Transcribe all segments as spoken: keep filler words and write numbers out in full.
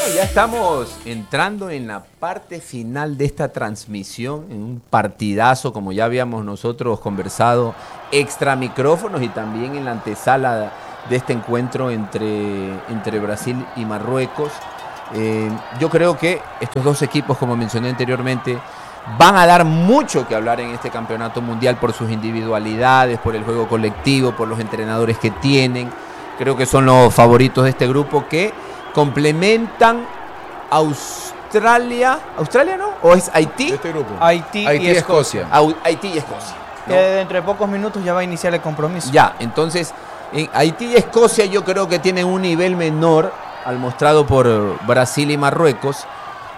Ya estamos entrando en la parte final de esta transmisión, en un partidazo, como ya habíamos nosotros conversado, extra micrófonos y también en la antesala de este encuentro entre, entre Brasil y Marruecos. Eh, yo creo que estos dos equipos, como mencioné anteriormente, van a dar mucho que hablar en este campeonato mundial por sus individualidades, por el juego colectivo, por los entrenadores que tienen. Creo que son los favoritos de este grupo que complementan Australia. ¿Australia no? ¿O es Haití? De este grupo. Haití, Haití y Escocia. Escocia. Haití y Escocia, ¿no? Que dentro de pocos minutos ya va a iniciar el compromiso. Ya, entonces, en Haití y Escocia yo creo que tienen un nivel menor al mostrado por Brasil y Marruecos.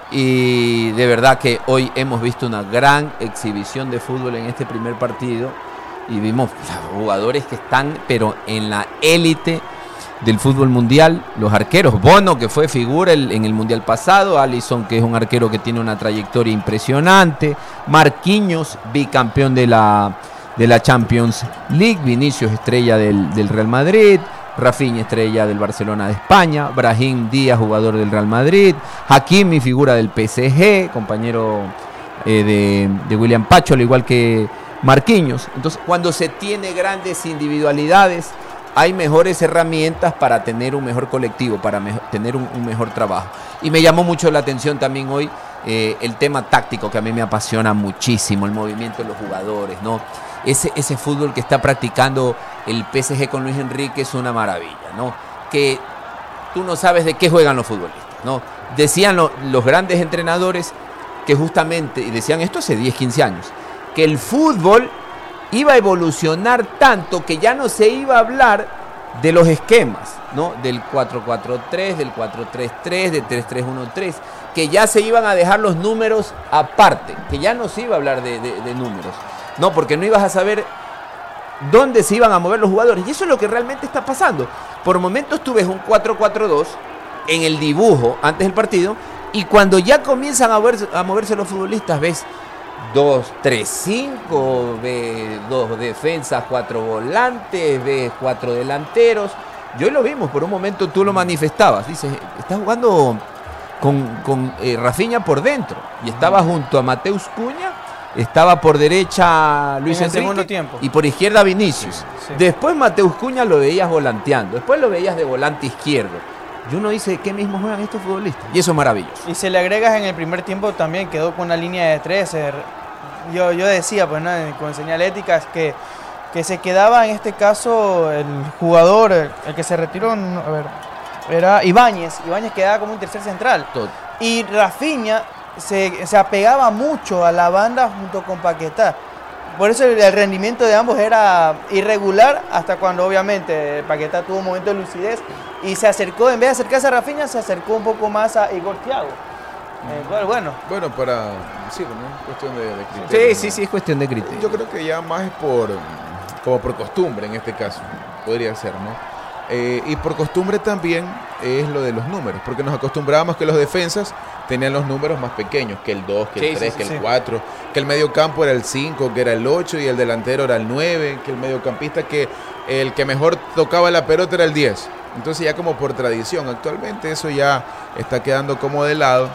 Y de verdad que hoy hemos visto una gran exhibición de fútbol en este primer partido. Y vimos jugadores que están, pero en la élite del fútbol mundial. Los arqueros, Bono, que fue figura el, en el mundial pasado, Alisson, que es un arquero que tiene una trayectoria impresionante, Marquinhos, bicampeón de la, de la Champions League, Vinicius, estrella del, del Real Madrid, Rafinha, estrella del Barcelona de España, Brahim Díaz, jugador del Real Madrid, Hakimi, figura del P S G, compañero eh, de, de William Pacho, al igual que Marquinhos. Entonces, cuando se tiene grandes individualidades, hay mejores herramientas para tener un mejor colectivo, para me tener un, un mejor trabajo. Y me llamó mucho la atención también hoy eh, el tema táctico, que a mí me apasiona muchísimo, el movimiento de los jugadores, ¿no? Ese, ese fútbol que está practicando el P S G con Luis Enrique es una maravilla, ¿no? Que tú no sabes de qué juegan los futbolistas, ¿no? Decían lo, los grandes entrenadores que justamente, y decían esto hace diez, quince años, que el fútbol iba a evolucionar tanto que ya no se iba a hablar de los esquemas, ¿no? Del cuatro cuatro tres, del cuatro tres tres, del tres tres uno tres, que ya se iban a dejar los números aparte, que ya no se iba a hablar de, de, de números, no, porque no ibas a saber dónde se iban a mover los jugadores, y eso es lo que realmente está pasando. Por momentos tú ves un cuatro cuatro dos en el dibujo antes del partido, y cuando ya comienzan a moverse, a moverse los futbolistas, ves dos tres cinco, ves dos defensas, cuatro volantes, ves cuatro delanteros. Yo lo vimos, por un momento tú lo manifestabas, dices, estás jugando con, con eh, Rafinha por dentro, y estaba junto a Mateus Cunha, estaba por derecha Luis En el Enrique segundo tiempo. y por izquierda Vinicius. Sí, sí. Después Mateus Cunha lo veías volanteando, después lo veías de volante izquierdo. Y uno dice, ¿qué mismo juegan estos futbolistas? Y eso es maravilloso. Y se le agregas en el primer tiempo también, quedó con una línea de tres. Yo, yo decía, pues, ¿no? Con señaléticas, que, que se quedaba en este caso el jugador, el, el que se retiró, no, a ver, era Ibáñez. Ibáñez quedaba como un tercer central. Todo. Y Rafinha se, se apegaba mucho a la banda junto con Paquetá. Por eso el, el rendimiento de ambos era irregular, hasta cuando obviamente Paquetá tuvo un momento de lucidez y se acercó, en vez de acercarse a Rafinha, se acercó un poco más a Igor Thiago. Eh, bueno, bueno. Bueno, para sí, ¿no? Cuestión de, de criterio. Sí, ¿no? sí, sí, es cuestión de criterio. Yo creo que ya más es por, como por costumbre en este caso, podría ser, ¿no? Eh, y por costumbre también es lo de los números, porque nos acostumbrábamos que los defensas tenían los números más pequeños, que el dos, que el Sí, tres, sí, que sí, el sí. cuatro, que el mediocampo era el cinco, que era el ocho y el delantero era el nueve, que el mediocampista que el que mejor tocaba la pelota era el diez. Entonces ya como por tradición, actualmente eso ya está quedando como de lado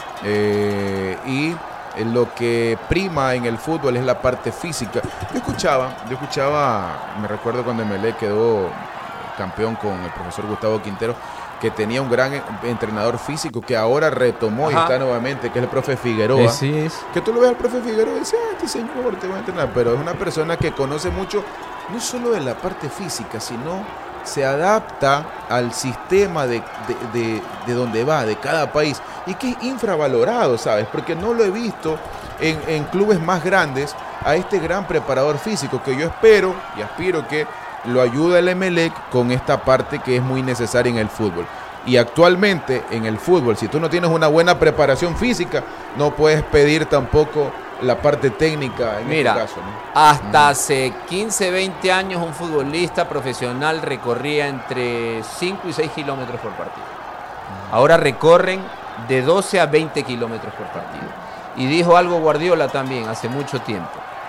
eh, y lo que prima en el fútbol es la parte física. Yo escuchaba, yo escuchaba, me recuerdo cuando Emelec quedó campeón con el profesor Gustavo Quintero, que tenía un gran entrenador físico que ahora retomó Ajá. y está nuevamente, que es el profe Figueroa. Así es. Que tú lo ves al profe Figueroa y dices, ah, este señor te va a entrenar, pero es una persona que conoce mucho, no solo de la parte física, sino se adapta al sistema de, de, de, de donde va, de cada país, y que es infravalorado, ¿sabes? Porque no lo he visto en, en clubes más grandes a este gran preparador físico, que yo espero y aspiro que lo ayuda el Emelec con esta parte que es muy necesaria en el fútbol. Y actualmente en el fútbol, si tú no tienes una buena preparación física, no puedes pedir tampoco la parte técnica en Mira, este caso, ¿no? Hasta uh-huh. hace quince, veinte años un futbolista profesional recorría entre cinco y seis kilómetros por partido. Uh-huh. Ahora recorren de doce a veinte kilómetros por partido. Y dijo algo Guardiola también hace mucho tiempo.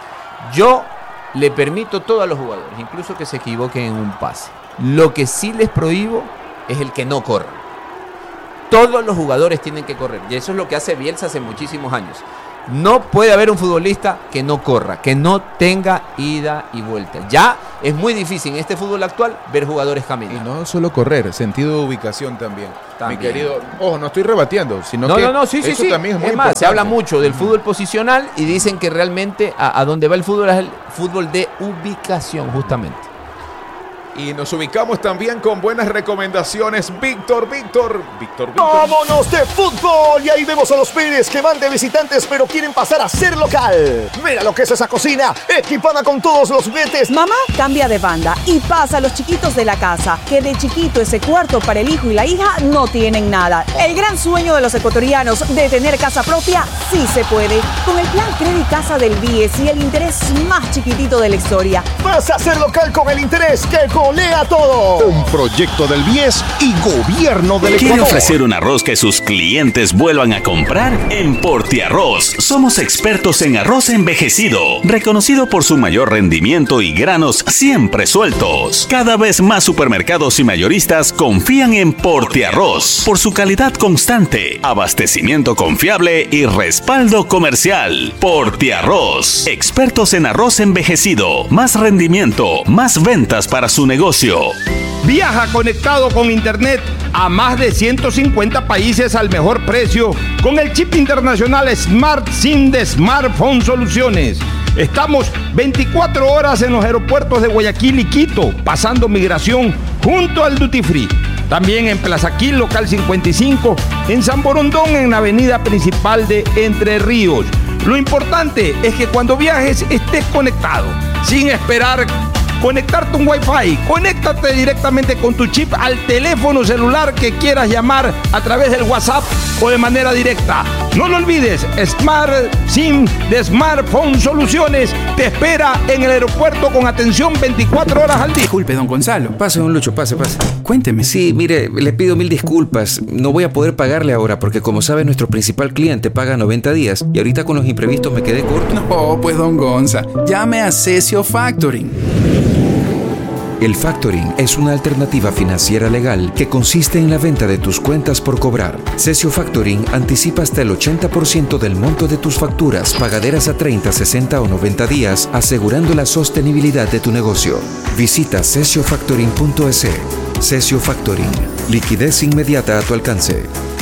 Yo le permito todo a los jugadores, incluso que se equivoquen en un pase. Lo que sí les prohíbo es el que no corra. Todos los jugadores tienen que correr. Y eso es lo que hace Bielsa hace muchísimos años. No puede haber un futbolista que no corra, que no tenga ida y vuelta. Ya es muy difícil en este fútbol actual ver jugadores caminar. Y no solo correr, sentido de ubicación también. También. Mi querido, ojo, no estoy rebatiendo, sino no, que no, no, sí, sí, eso sí. también es muy es más, importante. se habla mucho del fútbol posicional y dicen que realmente a, a donde va el fútbol es el fútbol de ubicación, justamente. Y nos ubicamos también con buenas recomendaciones. Víctor, Víctor, Víctor, Víctor. ¡Vámonos de fútbol! Y ahí vemos a los Pérez que van de visitantes pero quieren pasar a ser local. Mira lo que es esa cocina, equipada con todos los juguetes. Mamá cambia de banda y pasa a los chiquitos de la casa, que de chiquito ese cuarto para el hijo y la hija no tienen nada. El gran sueño de los ecuatorianos de tener casa propia sí se puede. Con el plan Credit Casa del B I E S y el interés más chiquitito de la historia. Vas a ser local con el interés que golea todo. Un proyecto del B I E S y Gobierno del Ecuador. ¿Quiere ofrecer un arroz que sus clientes vuelvan a comprar? En Portiarroz somos expertos en arroz envejecido, reconocido por su mayor rendimiento y granos siempre sueltos. Cada vez más supermercados y mayoristas confían en Portiarroz por su calidad constante, abastecimiento confiable y respaldo comercial. Portiarroz, expertos en arroz envejecido, más rendimiento, más ventas para su negocio. Viaja conectado con internet a más de ciento cincuenta países al mejor precio con el chip internacional Smart SIM de Smartphone Soluciones. Estamos veinticuatro horas en los aeropuertos de Guayaquil y Quito, pasando migración junto al Duty Free. También en Plaza Quil, local cincuenta y cinco, en San Borondón, en la avenida principal de Entre Ríos. Lo importante es que cuando viajes estés conectado, sin esperar conectarte un Wi-Fi. Conéctate directamente con tu chip al teléfono celular que quieras llamar a través del WhatsApp o de manera directa. No lo olvides, Smart SIM de Smartphone Soluciones te espera en el aeropuerto con atención veinticuatro horas al día. Disculpe, don Gonzalo. Pase, don Lucho, pase, pase. Cuénteme. Sí, mire, le pido mil disculpas. No voy a poder pagarle ahora porque, como sabe, nuestro principal cliente paga noventa días y ahorita con los imprevistos me quedé corto. No, pues, don Gonza, llame a Cesio Factoring. El factoring es una alternativa financiera legal que consiste en la venta de tus cuentas por cobrar. Cesio Factoring anticipa hasta el ochenta por ciento del monto de tus facturas pagaderas a treinta, sesenta o noventa días, asegurando la sostenibilidad de tu negocio. Visita cesio factoring punto es. Cesio Factoring. Liquidez inmediata a tu alcance.